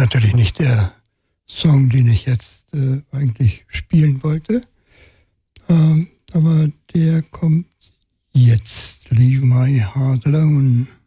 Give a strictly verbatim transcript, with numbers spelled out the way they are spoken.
natürlich nicht der Song, den ich jetzt äh, eigentlich spielen wollte. Ähm, aber der kommt jetzt. Leave My Heart Alone.